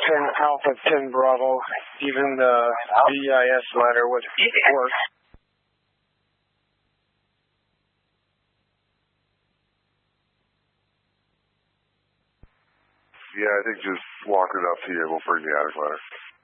10 Alpha 10 Bravo. Even the BIS ladder would work. Yeah, I think just walk it up to you. We'll bring the attic ladder.